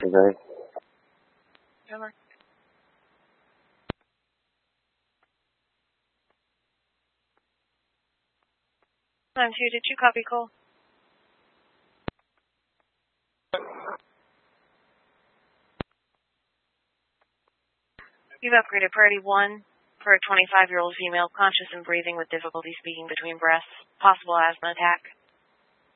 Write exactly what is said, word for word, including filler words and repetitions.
today. Over. Line two, did you copy, Cole? You've upgraded priority one for a twenty-five-year-old female conscious and breathing with difficulty speaking between breaths. Possible asthma attack.